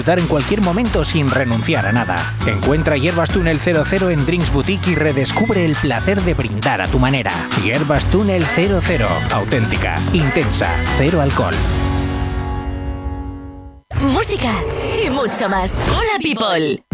disfrutar en cualquier momento sin renunciar a nada. Encuentra Hierbas Túnel 00 en Drinks Boutique y redescubre el placer de brindar a tu manera. Hierbas Túnel 00. Auténtica, intensa, cero alcohol. Música y mucho más. Hola, people.